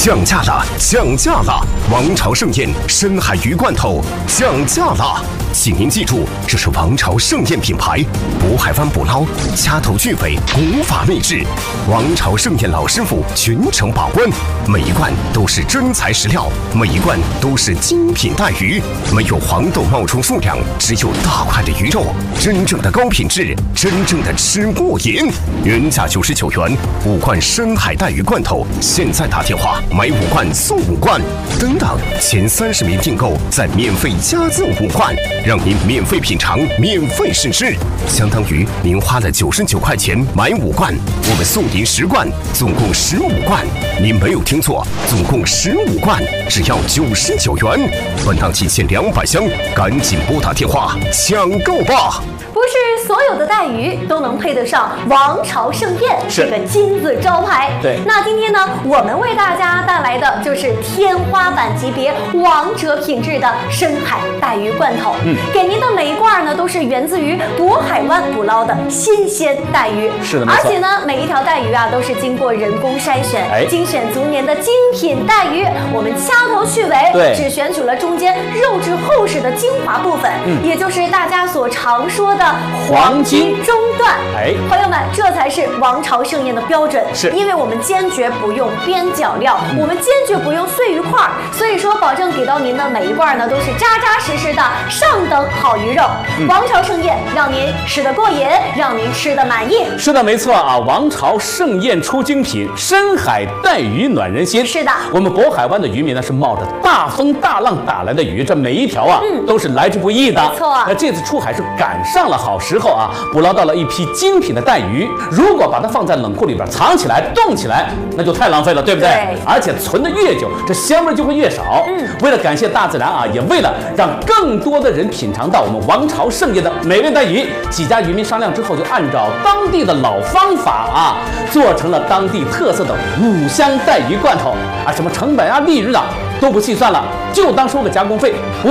降价了，降价了！王朝盛宴深海鱼罐头降价了，请您记住，这是王朝盛宴品牌，渤海湾捕捞，掐头去尾，古法秘制。王朝盛宴老师傅全程把关，每一罐都是真材实料，每一罐都是精品带鱼，没有黄豆冒充数量，只有大块的鱼肉，真正的高品质，真正的吃过瘾。原价99元，5罐深海带鱼罐头，现在打电话买5罐送5罐，等等，前30名订购再免费加赠5罐，让您免费品尝，免费试吃，相当于您花了99块钱买5罐，我们送您10罐，总共15罐。您没有听错，总共15罐，只要99元。本档仅限200箱，赶紧拨打电话抢购吧！ 不是所有的带鱼都能配得上王朝盛宴这个金字招牌。 对， 那今天呢，我们为大家带来的就是天花板级别、王者品质的深海带鱼罐头。给您的每一罐呢，都是源自于渤海湾捕捞的新鲜带鱼。 是的，没错。 而且呢，每一条带鱼啊，都是经过人工筛选，精选足年的精品带鱼。我们掐头去尾， 对， 只选取了中间肉质厚实的精华部分，也就是大家所常说的黄金中段。朋友们，这才是王朝盛宴的标准。 是， 因为我们坚决不用边角料，我们坚决不用碎鱼块，所以说保证给到您的每一罐呢都是扎扎实实的上等好鱼肉。王朝盛宴让您吃得过瘾，让您吃得满意。 是的，没错啊！王朝盛宴出精品，深海带鱼暖人心。 是的， 我们渤海湾的渔民呢是冒着大风大浪打来的鱼，这每一条啊都是来之不易的。 没错， 那这次出海是赶上了好时候啊，捕捞到了一批精品的带鱼。如果把它放在冷库里边藏起来、冻起来，那就太浪费了，对不对？ 对。 而且存得越久，这香味就会越少。为了感谢大自然啊，也为了让更多的人品尝到我们王朝盛宴的美味带鱼，几家渔民商量之后，就按照当地的老方法啊，做成了当地特色的5香带鱼罐头啊，什么成本啊、利润啊都不细算了，就当收个加工费。